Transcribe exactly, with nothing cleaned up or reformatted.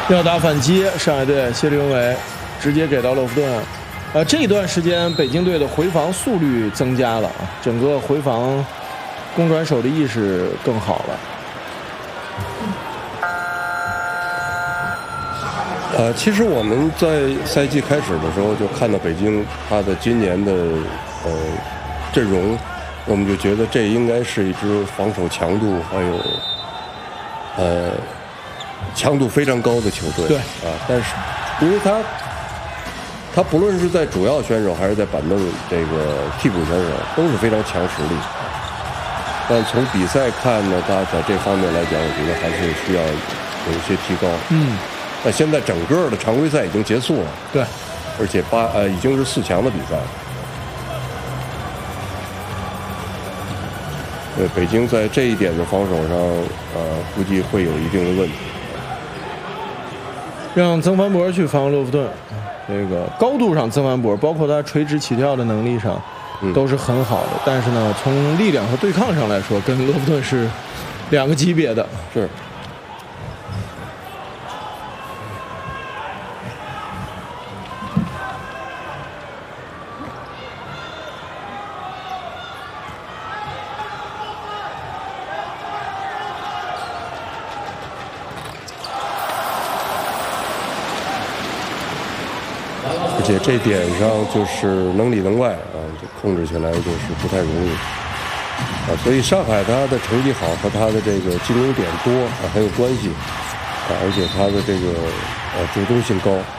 要打反击，上海队谢立永伟直接给到勒夫顿。呃，这一段时间北京队的回防速率增加了啊，整个回防攻转手的意识更好了。 呃，其实我们在赛季开始的时候就看到北京他的今年的呃阵容，我们就觉得这应该是一支防守强度还有呃强度非常高的球队。 对啊，但是因为他他不论是在主要选手还是在板凳这个替补选手都是非常强实力。但从比赛看呢，他在这方面来讲，我觉得还是需要有一些提高。 嗯。 那现在整个的常规赛已经结束了， 对， 而且八呃已经是四强的比赛。对，北京在这一点的防守上，呃，估计会有一定的问题。 让曾凡博去防勒夫顿，这个高度上，曾凡博包括他垂直起跳的能力上，都是很好的。嗯、但是呢，从力量和对抗上来说，跟勒夫顿是两个级别的。 是。而且这点上就是能里能外啊，就控制起来就是不太容易啊。所以上海他的成绩好和他的这个进攻点多啊很有关系啊，而且他的这个呃主动性高。